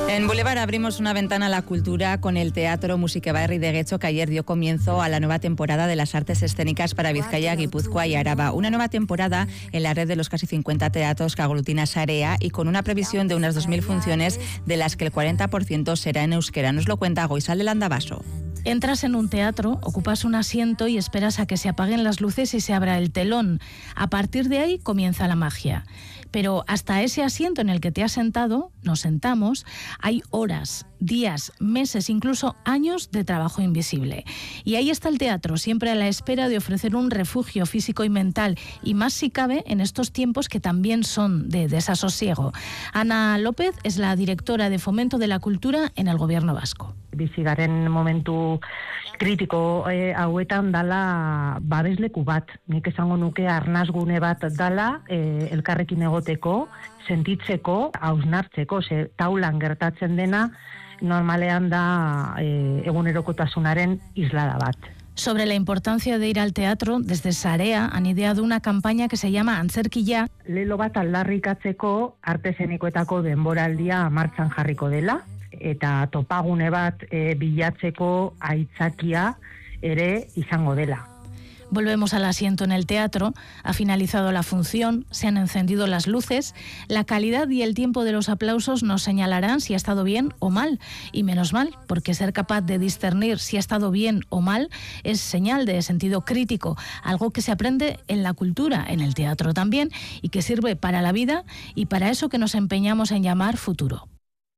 En Boulevard abrimos una ventana a la cultura con el Teatro Musikebarri de Getxo, que ayer dio comienzo a la nueva temporada de las artes escénicas para Vizcaya, Guipúzcoa y Araba. Una nueva temporada en la red de los casi 50 teatros que aglutina Sarea y con una previsión de unas 2.000 funciones, de las que el 40% será en euskera. Nos lo cuenta Goizal de Landabaso. Entras en un teatro, ocupas un asiento y esperas a que se apaguen las luces y se abra el telón. A partir de ahí comienza la magia. Pero hasta ese asiento en el que te has sentado, nos sentamos, hay horas, días, meses, incluso años de trabajo invisible. Y ahí está el teatro, siempre a la espera de ofrecer un refugio físico y mental, y más si cabe en estos tiempos que también son de desasosiego. Ana López es la directora de Fomento de la Cultura en el Gobierno vasco. Bizigaren momentu kritiko hauetan dala babesleku bat. Nik esango nuke arnasgune bat dala elkarrekin egoteko, sentitzeko, hausnartzeko, ze taulan gertatzen dena normalean da egunerokotasunaren islada bat. Sobre la importancia de ir al teatro, desde Sarea han ideado una campaña que se llama Antzerki Ja. Lelo bat aldarrikatzeko arte eszenikoetako denboraldia martxan jarriko dela, eta topagune bat bilatzeko aitzakia ere izango dela. Volvemos al asiento en el teatro, ha finalizado la función, se han encendido las luces, la calidad y el tiempo de los aplausos nos señalarán si ha estado bien o mal, y menos mal, porque ser capaz de discernir si ha estado bien o mal es señal de sentido crítico, algo que se aprende en la cultura, en el teatro también, y que sirve para la vida y para eso que nos empeñamos en llamar futuro.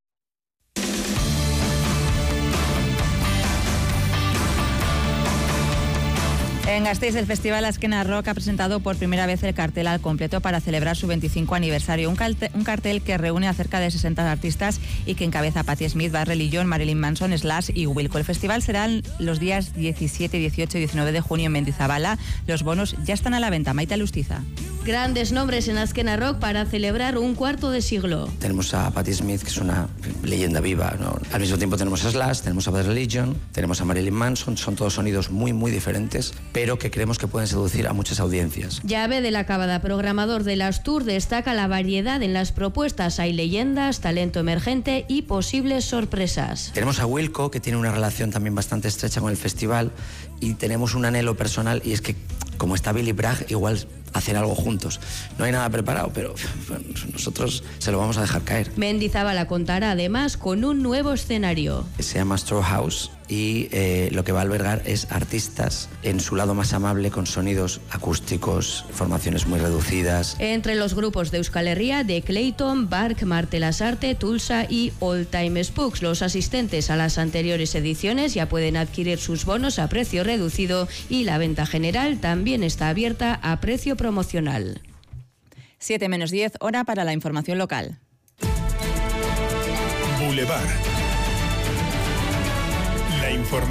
En Gasteiz, el Festival Azkena Rock ha presentado por primera vez el cartel al completo para celebrar su 25 aniversario. Un cartel que reúne a cerca de 60 artistas y que encabeza Patti Smith, Bad Religion, Marilyn Manson, Slash y Wilco. El festival será los días 17, 18 y 19 de junio en Mendizabala. Los bonos ya están a la venta. Maite Alustiza. Grandes nombres en Azkena Rock para celebrar un cuarto de siglo. Tenemos a Patti Smith, que es una leyenda viva, ¿no? Al mismo tiempo tenemos a Slash, tenemos a Bad Religion, tenemos a Marilyn Manson. Son todos sonidos muy, muy diferentes, pero que creemos que pueden seducir a muchas audiencias. Llave de la Cábada, programador de las Tours, destaca la variedad en las propuestas. Hay leyendas, talento emergente y posibles sorpresas. Tenemos a Wilco, que tiene una relación también bastante estrecha con el festival, y tenemos un anhelo personal, y es que, como está Billy Bragg, igual hacer algo juntos. No hay nada preparado, pero bueno, nosotros se lo vamos a dejar caer. Mendizabala contará además con un nuevo escenario. Se llama Straw House y lo que va a albergar es artistas en su lado más amable, con sonidos acústicos, formaciones muy reducidas. Entre los grupos de Euskal Herria, de Clayton, Bark, Martelasarte, Tulsa y All Time Spooks. Los asistentes a las anteriores ediciones ya pueden adquirir sus bonos a precio reducido y la venta general también está abierta a precio promocional. 7 menos 10, hora para la información local. Boulevard. La información.